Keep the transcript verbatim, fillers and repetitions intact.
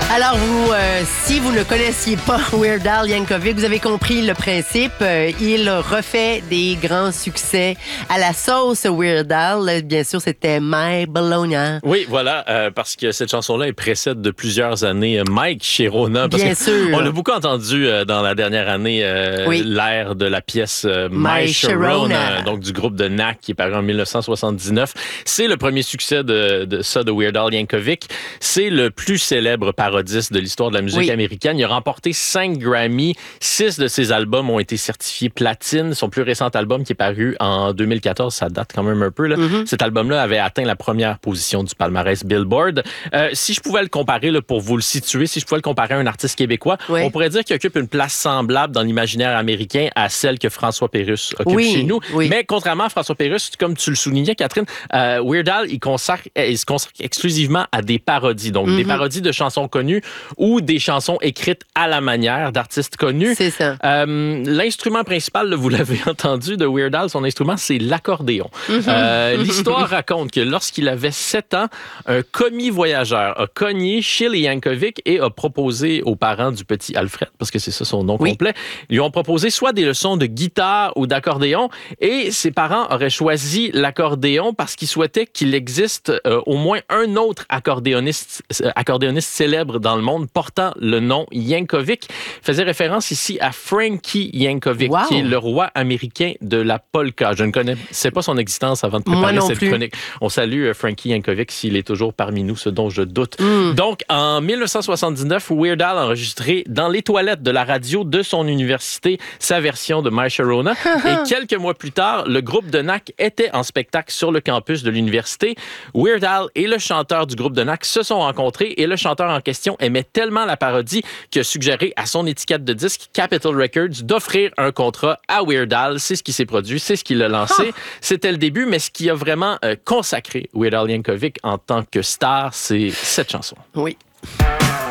Alors, vous, euh, si vous ne connaissiez pas Weird Al Yankovic, vous avez compris le principe. Euh, il refait des grands succès à la sauce Weird Al. Bien sûr, c'était My Bologna. Oui, voilà, euh, parce que cette chanson-là elle précède de plusieurs années Mike Sharona. Parce Bien que sûr. On l'a beaucoup entendu euh, dans la dernière année, euh, oui. l'ère de la pièce euh, My, My Sharona, Sharona, donc du groupe de N A C qui est paru en dix-neuf cent soixante-dix-neuf. C'est le premier succès de, de ça, de Weird Al Yankovic. C'est le plus célèbre parodiste de l'histoire de la musique oui. américaine. Il a remporté cinq Grammy. Six de ses albums ont été certifiés platine. Son plus récent album qui est paru en deux mille quatorze, ça date quand même un peu. Là. Mm-hmm. Cet album-là avait atteint la première position du palmarès Billboard. Euh, si je pouvais le comparer, là, pour vous le situer, si je pouvais le comparer à un artiste québécois, oui. on pourrait dire qu'il occupe une place semblable dans l'imaginaire américain à celle que François Pérusse occupe oui. chez nous. Oui. Mais contrairement à François Pérusse, comme tu le soulignais, Catherine, euh, Weird Al, il, consacre, il se consacre exclusivement à des parodies. Donc, mm-hmm. des parodies de chansons connues ou des chansons écrites à la manière d'artistes connus. C'est ça. Euh, l'instrument principal, là, vous l'avez entendu, de Weird Al, son instrument, c'est l'accordéon. Mm-hmm. Euh, l'histoire raconte que lorsqu'il avait sept ans, un commis voyageur a cogné chez les Yankovic et a proposé aux parents du petit Alfred, parce que c'est ça son nom oui. complet, lui ont proposé soit des leçons de guitare ou d'accordéon, et ses parents auraient choisi l'accordéon parce qu'ils souhaitaient qu'il existe euh, au moins un autre accordéoniste, euh, accordéoniste célèbre dans le monde portant le nom Yankovic. Il faisait référence ici à Frankie Yankovic, wow. qui est le roi américain de la polka. Je ne connaissais pas son existence avant de préparer cette plus. chronique. On salue Frankie Yankovic s'il est toujours parmi nous, ce dont je doute. Mm. Donc, en dix-neuf cent soixante-dix-neuf, Weird Al a enregistré dans les toilettes de la radio de son université sa version de My Sharona. Et quelques mois plus tard, le groupe de N A C était en spectacle sur le campus de l'université. Weird Al et le chanteur du groupe de N A C se sont rencontrés et le chanteur en question aimait tellement la parodie qu'il a suggéré à son étiquette de disque, Capitol Records, d'offrir un contrat à Weird Al. C'est ce qui s'est produit, c'est ce qui l'a lancé. Ah. C'était le début, mais ce qui a vraiment euh, consacré Weird Al Yankovic en tant que star, c'est cette chanson. Oui.